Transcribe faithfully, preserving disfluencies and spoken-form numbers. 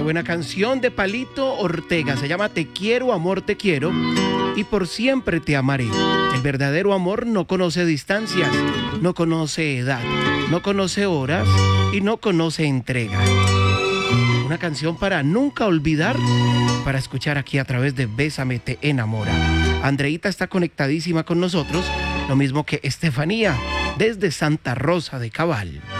buena canción de Palito Ortega. Se llama Te quiero, amor, te quiero y por siempre te amaré. El verdadero amor no conoce distancias, no conoce edad, no conoce horas y no conoce entrega. Una canción para nunca olvidar, para escuchar aquí a través de Bésame te enamora. Andreita está conectadísima con nosotros, lo mismo que Estefanía, desde Santa Rosa de Cabal.